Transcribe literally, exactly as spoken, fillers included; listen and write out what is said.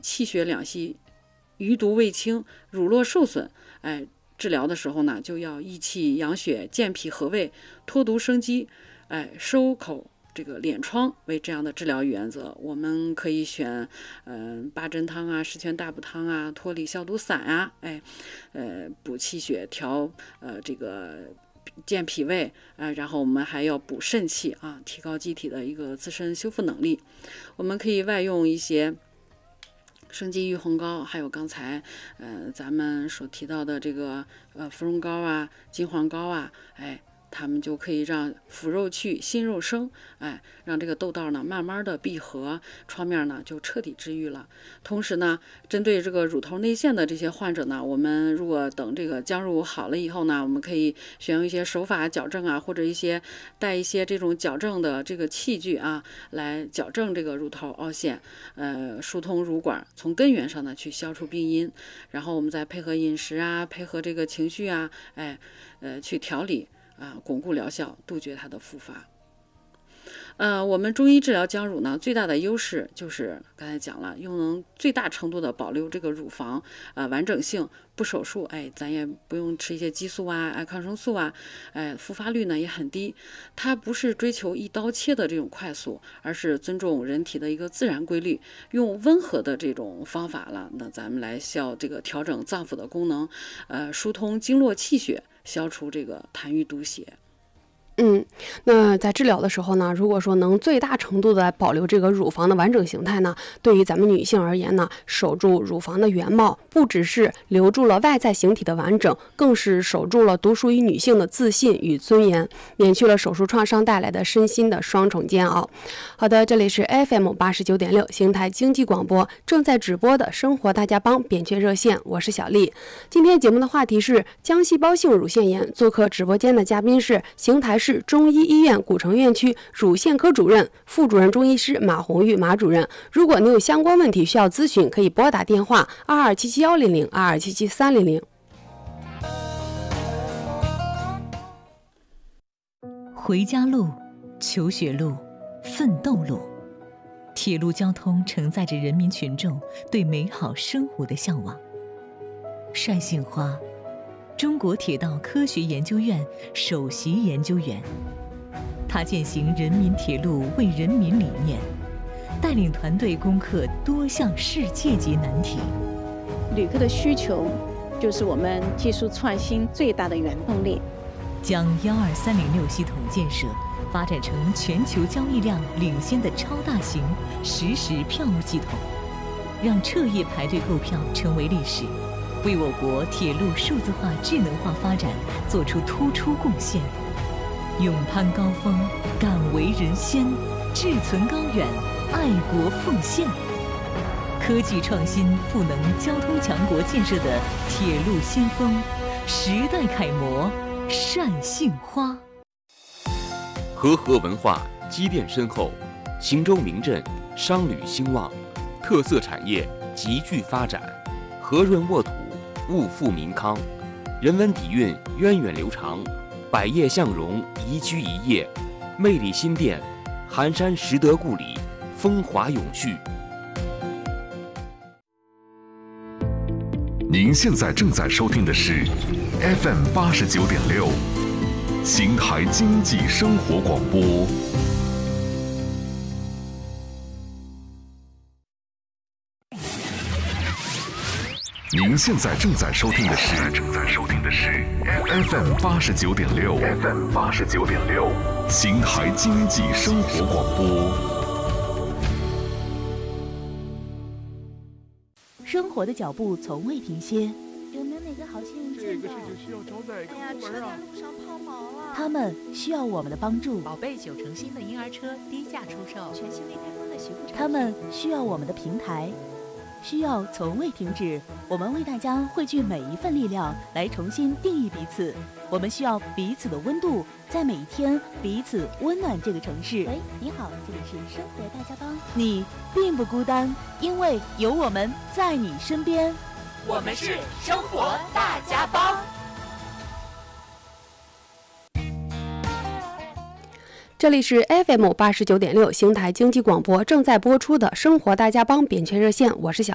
气血两稀、余毒未清、乳络受损，哎，治疗的时候呢，就要益气养血、健脾和胃、脱毒生肌，哎，收口这个敛疮为这样的治疗原则。我们可以选，嗯、呃，八珍汤啊、十全大补汤啊、脱里消毒散啊，哎，呃，补气血、调呃这个健脾胃啊、呃，然后我们还要补肾气啊，提高机体的一个自身修复能力。我们可以外用一些生肌玉红膏，还有刚才呃咱们所提到的这个呃芙蓉膏啊、金黄膏啊，哎，它们就可以让腐肉去、新肉生，哎，让这个痘痘呢慢慢的闭合，创面呢就彻底治愈了。同时呢，针对这个乳头内陷的这些患者呢，我们如果等这个浆乳好了以后呢，我们可以选用一些手法矫正啊，或者一些带一些这种矫正的这个器具啊，来矫正这个乳头凹陷，呃，疏通乳管，从根源上呢去消除病因。然后我们再配合饮食啊，配合这个情绪啊，哎，呃，去调理。啊，巩固疗效，杜绝它的复发。呃，我们中医治疗浆乳呢，最大的优势就是刚才讲了，又能最大程度的保留这个乳房呃完整性，不手术，哎，咱也不用吃一些激素啊、哎抗生素啊，哎，复发率呢也很低。它不是追求一刀切的这种快速，而是尊重人体的一个自然规律，用温和的这种方法了，那咱们来效这个调整脏腑的功能，呃，疏通经络气血，消除这个痰瘀毒血。 嗯，那在治疗的时候呢，如果说能最大程度的保留这个乳房的完整形态呢，对于咱们女性而言呢，守住乳房的原貌，不只是留住了外在形体的完整，更是守住了独属于女性的自信与尊严，免去了手术创伤带来的身心的双重煎熬。好的，这里是 F M 八十九点六邢台经济广播正在直播的生活大家帮扁鹊热线，我是小丽。今天节目的话题是浆细胞性乳腺炎，做客直播间的嘉宾是邢台市市中医医院古城院区乳腺科主任、副主任中医师马红玉马主任。如果您有相关问题需要咨询，可以拨打电话二二七七幺零零二二七七三零零。 回家路、求学路、奋斗路，铁路交通承载着人民群众对美好生活的向往。单杏花，中国铁道科学研究院首席研究员，他践行人民铁路为人民理念，带领团队攻克多项世界级难题。 旅客的需求就是我们技术创新最大的原动力。 将幺二三零六系统建设发展成全球交易量领先的超大型实时票务系统，让彻夜排队购票成为历史。为我国铁路数字化、智能化发展做出突出贡献，勇攀高峰，敢为人先，志存高远，爱国奉献。科技创新赋能交通强国建设的铁路先锋，时代楷模单杏花。 和合文化积淀深厚，邢州名镇商旅兴旺，特色产业急剧发展，和润沃土，物富民康，人文底蕴源远流长，百业向荣，宜居宜业，魅力新店，寒山拾得故里，风华永续。 您现在正在收听的是 F M 八十九点六，邢台经济生活广播。您现在正在收听的是正在收听的是 F M 八十九点六 F M 八十九点六，邢台经济生活广播。 生活的脚步从未停歇， 有没有哪个好心人见到？ 这个事情需要招待， 哎呀，车在路上抛锚了。 他们需要我们的帮助。 宝贝九成新的婴儿车低价出售， 全新未开封的洗护产品。 他们需要我们的平台，需要从未停止。我们为大家汇聚每一份力量，来重新定义彼此。我们需要彼此的温度，在每一天彼此温暖这个城市。 喂，你好，这里是生活大家帮。 你并不孤单，因为有我们在你身边。 我们是生活大家帮。 这里是 F M 八十九点六邢台经济广播正在播出的生活大家帮扁鹊热线，我是小